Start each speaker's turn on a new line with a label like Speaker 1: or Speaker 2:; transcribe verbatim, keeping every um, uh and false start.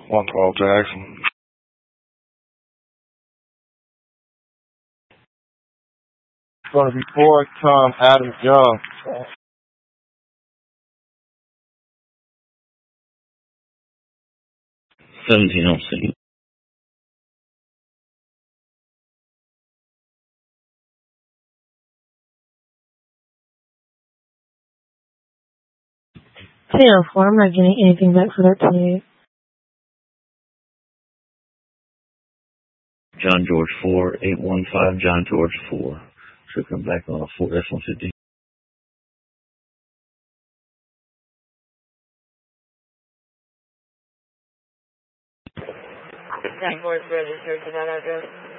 Speaker 1: one twelve Jackson. It's going to be four Tom Adams Young.
Speaker 2: seventeen on scene.
Speaker 3: ten oh four, I'm not getting anything back for that twenty-eight.
Speaker 2: John George four, eight one five, John George four. Should come back on a four F one fifty.
Speaker 4: John George registered to that address.